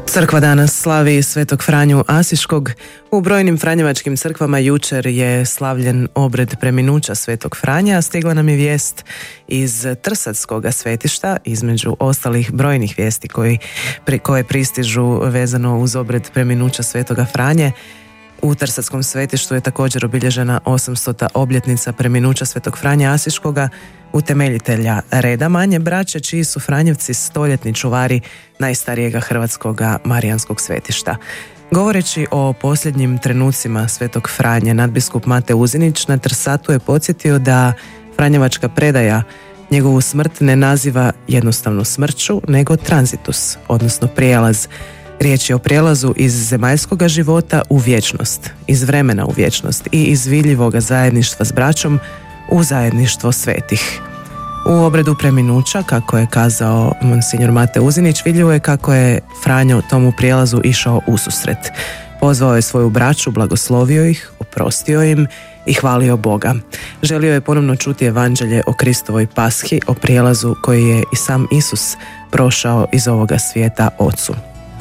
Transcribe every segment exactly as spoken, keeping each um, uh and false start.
Crkva danas slavi Svetog Franju Asiškog. U brojnim franjevačkim crkvama jučer je slavljen obred preminuća Svetog Franje, a stigla nam je vijest iz Trsatskog svetišta, između ostalih brojnih vijesti koji, pri, koje pristižu vezano uz obred preminuća Svetoga Franje. U Trsatskom svetištu je također obilježena osamstota obljetnica preminuća Svetog Franje Asiškoga, utemeljitelja reda manje braće, čiji su Franjevci stoljetni čuvari najstarijega hrvatskoga marijanskog svetišta. Govoreći o posljednjim trenucima Svetog Franje, nadbiskup Mate Uzinić na Trsatu je podsjetio da franjevačka predaja njegovu smrt ne naziva jednostavno smrću, nego tranzitus, odnosno prijelaz. Riječ je o prijelazu iz zemaljskoga života u vječnost, iz vremena u vječnost i iz vidljivoga zajedništva s braćom u zajedništvo svetih. U obredu preminuća, kako je kazao monsignor Mate Uzinić, vidljivo je kako je Franjo tomu prijelazu išao ususret. Pozvao je svoju braću, blagoslovio ih, oprostio im i hvalio Boga. Želio je ponovno čuti evanđelje o Kristovoj pashi, o prijelazu koji je i sam Isus prošao iz ovoga svijeta Ocu.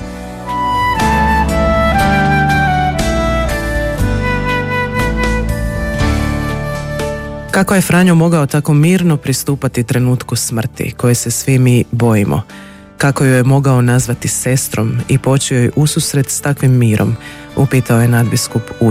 Kako je Franjo mogao tako mirno pristupati trenutku smrti, koje se svi mi bojimo? Kako ju je mogao nazvati sestrom i poći joj ususret s takvim mirom? Upitao je nadbiskup